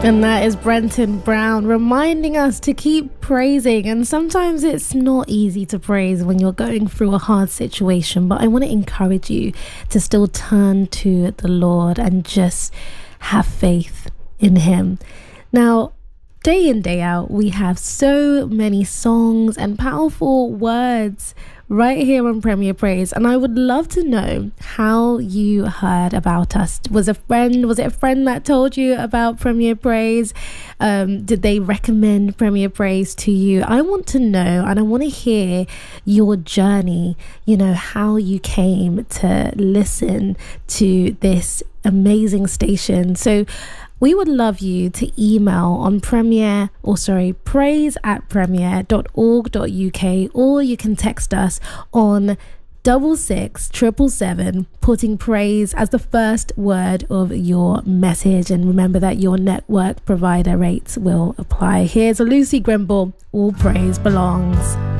And that is Brenton Brown reminding us to keep praising. And sometimes it's not easy to praise when you're going through a hard situation, but I want to encourage you to still turn to the Lord and just have faith in him. Now, day in, day out, we have so many songs and powerful words right here on Premier Praise, and I would love to know how you heard about us. Was it a friend that told you about Premier Praise? Did they recommend Premier Praise to you? I want to know, and I want to hear your journey, how you came to listen to this amazing station. So we would love you to email on praise@premier.org.uk, or you can text us on 66777, putting praise as the first word of your message. And remember that your network provider rates will apply. Here's Lucy Grimble, All Praise Belongs.